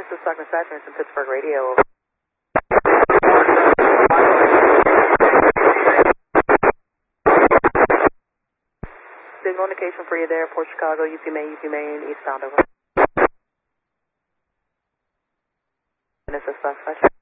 is Stockton Saturn in Pittsburgh Radio. Signal indication for you there, Port Chicago, UP Main, eastbound over. And this is Stockton Saturn.